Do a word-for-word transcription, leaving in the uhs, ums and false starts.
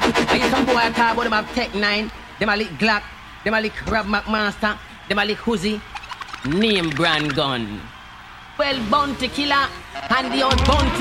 I get some boy I talk about them have Tech nine, them a lick Glock, them a lick Rob McMaster, them a lick Uzi, name brand gun. Well, bounty killer, and the old bounty